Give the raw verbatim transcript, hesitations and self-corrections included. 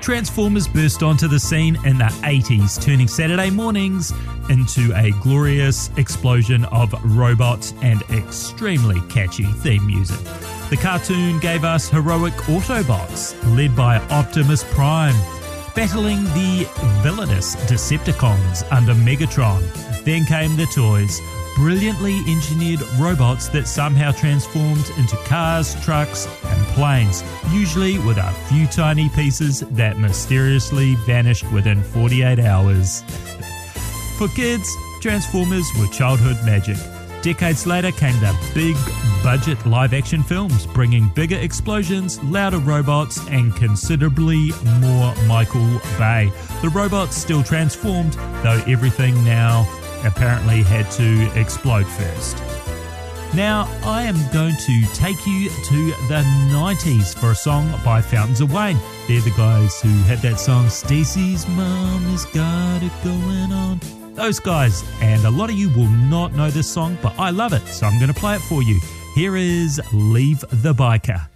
Transformers burst onto the scene in the eighties, turning Saturday mornings into a glorious explosion of robots and extremely catchy theme music. The cartoon gave us heroic Autobots, led by Optimus Prime, battling the villainous Decepticons under Megatron. Then came the toys, brilliantly engineered robots that somehow transformed into cars, trucks, and planes, usually with a few tiny pieces that mysteriously vanished within forty-eight hours. For kids, Transformers were childhood magic. Decades later came the big budget live action films, bringing bigger explosions, louder robots, and considerably more Michael Bay. The robots still transformed, though everything now apparently had to explode first. Now I am going to take you to the nineties for a song by Fountains of Wayne. They're the guys who had that song, Stacy's Mom Has Got It Going On. Those guys, and a lot of you will not know this song, but I love it, so I'm going to play it for you. Here is Leave the Biker.